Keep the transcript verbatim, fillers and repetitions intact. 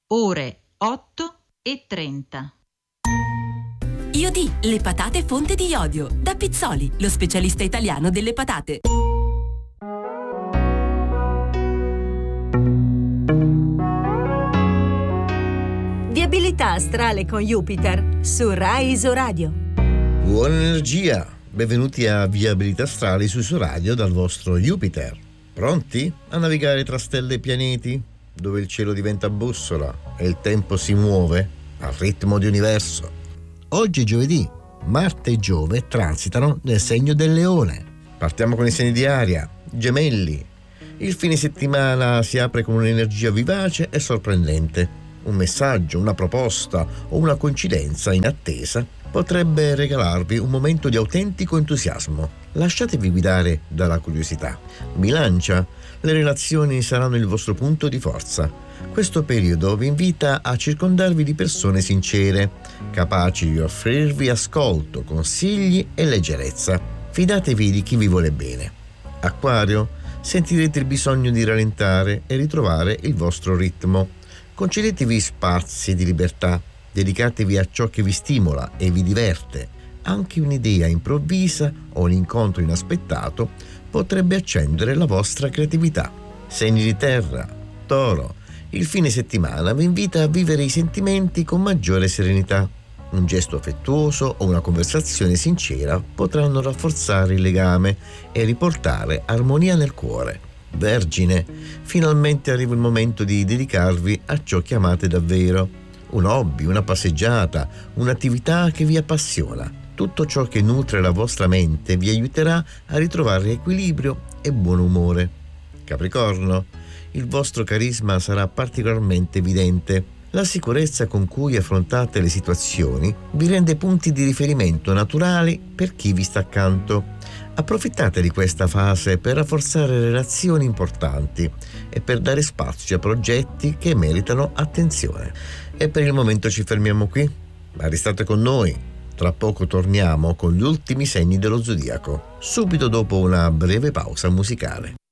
ore otto e trenta. Iodi, le patate fonte di iodio. Da Pizzoli, lo specialista italiano delle patate. Viabilità astrale con Jupiter su Rai Isoradio. Buona energia, benvenuti a Viabilità astrale su Isoradio dal vostro Jupiter. Pronti a navigare tra stelle e pianeti, dove il cielo diventa bussola e il tempo si muove al ritmo di universo? Oggi è giovedì, Marte e Giove transitano nel segno del Leone. Partiamo con i segni di aria. Gemelli. Il fine settimana si apre con un'energia vivace e sorprendente. Un messaggio, una proposta o una coincidenza inattesa potrebbe regalarvi un momento di autentico entusiasmo. Lasciatevi guidare dalla curiosità. Bilancia. Le relazioni saranno il vostro punto di forza. Questo periodo vi invita a circondarvi di persone sincere, capaci di offrirvi ascolto, consigli e leggerezza. Fidatevi di chi vi vuole bene. Acquario. Sentirete il bisogno di rallentare e ritrovare il vostro ritmo. Concedetevi spazi di libertà, dedicatevi a ciò che vi stimola e vi diverte. Anche un'idea improvvisa o un incontro inaspettato potrebbe accendere la vostra creatività. Segni di terra. Toro. Il fine settimana vi invita a vivere i sentimenti con maggiore serenità. Un gesto affettuoso o una conversazione sincera potranno rafforzare il legame e riportare armonia nel cuore. Vergine. Finalmente arriva il momento di dedicarvi a ciò che amate davvero. Un hobby, una passeggiata, un'attività che vi appassiona. Tutto ciò che nutre la vostra mente vi aiuterà a ritrovare equilibrio e buon umore. Capricorno. Il vostro carisma sarà particolarmente evidente. La sicurezza con cui affrontate le situazioni vi rende punti di riferimento naturali per chi vi sta accanto. Approfittate di questa fase per rafforzare relazioni importanti e per dare spazio a progetti che meritano attenzione. E per il momento ci fermiamo qui, ma restate con noi. Tra poco torniamo con gli ultimi segni dello zodiaco, subito dopo una breve pausa musicale.